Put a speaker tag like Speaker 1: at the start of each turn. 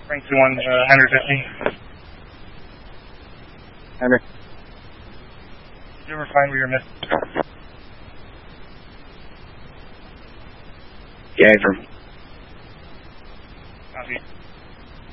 Speaker 1: Frank 21, 115.
Speaker 2: Henry.
Speaker 1: Did you ever find where you're missing?
Speaker 2: Yeah, from.
Speaker 1: Copy.